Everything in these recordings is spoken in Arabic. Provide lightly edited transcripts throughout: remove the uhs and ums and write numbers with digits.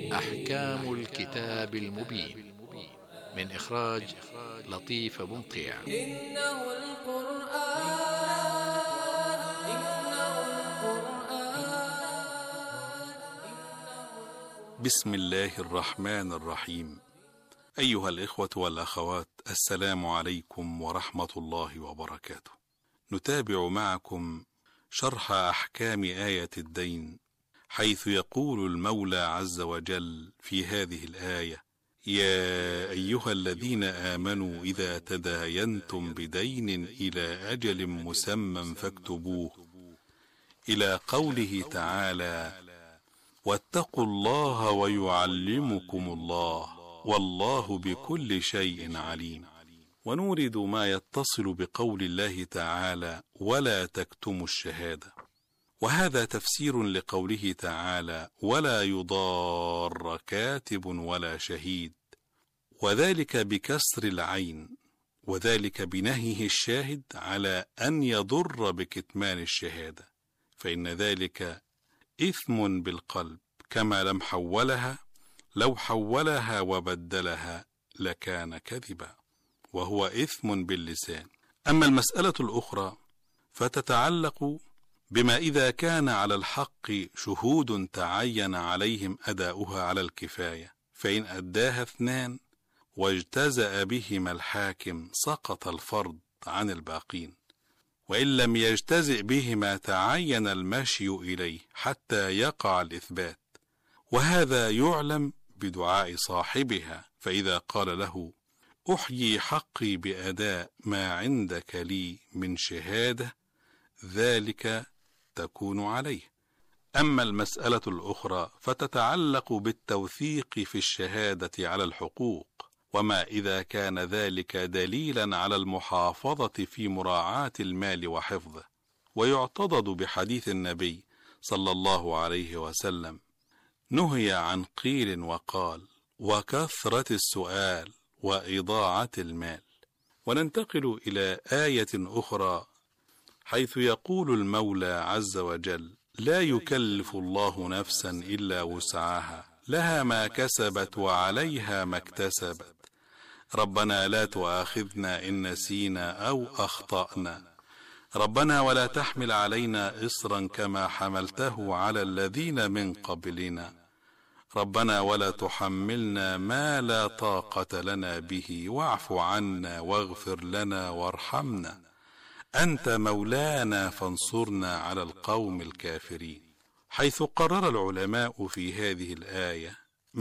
أحكام الكتاب المبين من إخراج لطيف بنطيع. إنه القرآن بسم الله الرحمن الرحيم. أيها الإخوة والأخوات، السلام عليكم ورحمة الله وبركاته. نتابع معكم شرح أحكام آية الدين، حيث يقول المولى عز وجل في هذه الآية: يا أيها الذين آمنوا إذا تداينتم بدين إلى أجل مسمى فاكتبوه، إلى قوله تعالى: واتقوا الله ويعلمكم الله والله بكل شيء عليم. ونورد ما يتصل بقول الله تعالى: ولا تكتموا الشهادة، وهذا تفسير لقوله تعالى: ولا يضار كاتب ولا شهيد، وذلك بكسر العين، وذلك بنهيه الشاهد على أن يضر بكتمان الشهادة، فإن ذلك إثم بالقلب، كما لو حولها وبدلها لكان كذبا، وهو إثم باللسان. أما المسألة الأخرى فتتعلق بما إذا كان على الحق شهود تعين عليهم أداؤها على الكفاية، فإن أداها 2 واجتزأ بهما الحاكم سقط الفرض عن الباقين، وإن لم يجتزئ بهما تعين المشي إليه حتى يقع الإثبات، وهذا يعلم بدعاء صاحبها، فإذا قال له: أحيي حقي بأداء ما عندك لي من شهادة، ذلك تكون عليه. أما المسألة الأخرى فتتعلق بالتوثيق في الشهادة على الحقوق، وما إذا كان ذلك دليلا على المحافظة في مراعاة المال وحفظه، ويعتضد بحديث النبي صلى الله عليه وسلم: نهي عن قيل وقال وكثرة السؤال وإضاعة المال. وننتقل إلى آية أخرى، حيث يقول المولى عز وجل: لا يكلف الله نفسا إلا وسعها، لها ما كسبت وعليها ما اكتسبت، ربنا لا تؤاخذنا إن نسينا أو أخطأنا، ربنا ولا تحمل علينا إصرا كما حملته على الذين من قبلنا، ربنا ولا تحملنا ما لا طاقة لنا به، واعف عنا واغفر لنا وارحمنا، أنت مولانا فانصرنا على القوم الكافرين. حيث قرر العلماء في هذه الآية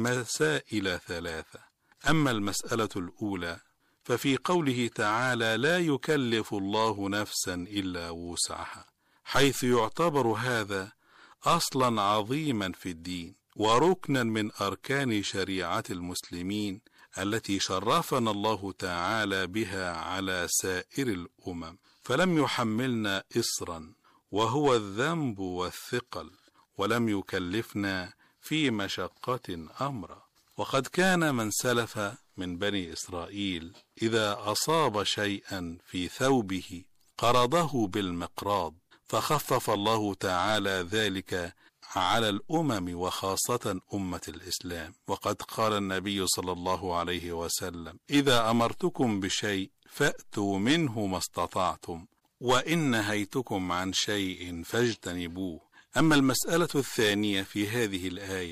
مسائل 3. أما المسألة الأولى ففي قوله تعالى: لا يكلف الله نفسا إلا وسعها، حيث يعتبر هذا أصلا عظيما في الدين وركنا من أركان شريعة المسلمين التي شرفنا الله تعالى بها على سائر الأمم، فلم يحملنا إصرا وهو الذنب والثقل، ولم يكلفنا في مشقة أمرا. وقد كان من سلف من بني إسرائيل إذا أصاب شيئا في ثوبه قرضه بالمقراض، فخفف الله تعالى ذلك على الأمم وخاصة أمة الإسلام. وقد قال النبي صلى الله عليه وسلم: إذا أمرتكم بشيء فأتوا منه ما استطعتم، وإن نهيتكم عن شيء فاجتنبوه. أما المسألة الثانية في هذه الآية